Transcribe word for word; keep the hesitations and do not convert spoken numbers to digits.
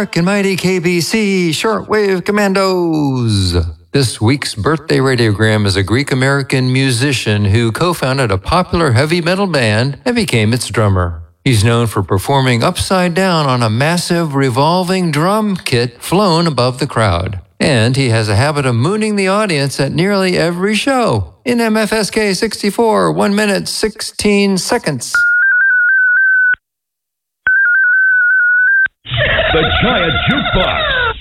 Dark and Mighty K B C Shortwave Commandos. This week's birthday radiogram is a Greek-American musician who co-founded a popular heavy metal band and became its drummer. He's known for performing upside down on a massive revolving drum kit flown above the crowd. And he has a habit of mooning the audience at nearly every show. In M F S K sixty-four, one minute, sixteen seconds. The Giant